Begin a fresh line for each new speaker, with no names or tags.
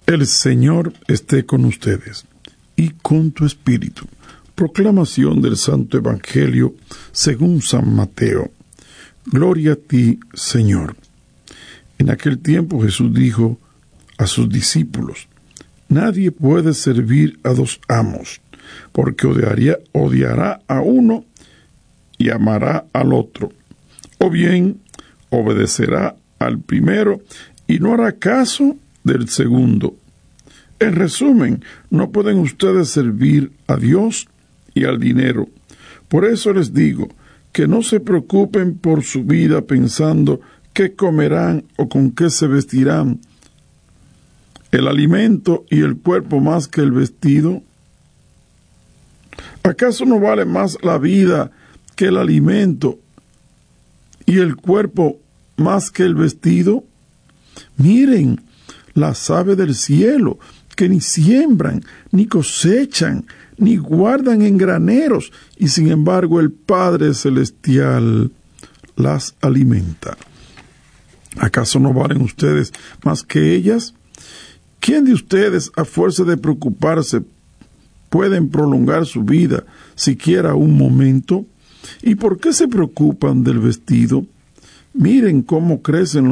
El Señor esté con ustedes y con tu espíritu. Proclamación del Santo Evangelio según San Mateo. Gloria a ti, Señor. En aquel tiempo Jesús dijo a sus discípulos: nadie puede servir a dos amos, porque odiará a uno y amará al otro, o bien obedecerá al primero y no hará caso del segundo. En resumen, no pueden ustedes servir a Dios y al dinero. Por eso les digo que no se preocupen por su vida pensando qué comerán o con qué se vestirán. ¿El alimento y el cuerpo más que el vestido? ¿Acaso no vale más la vida que el alimento y el cuerpo más que el vestido? Miren las aves del cielo, que ni siembran, ni cosechan, ni guardan en graneros, y sin embargo el Padre Celestial las alimenta. ¿Acaso no valen ustedes más que ellas? ¿Quién de ustedes, a fuerza de preocuparse, pueden prolongar su vida siquiera un momento? ¿Y por qué se preocupan del vestido? Miren cómo crecen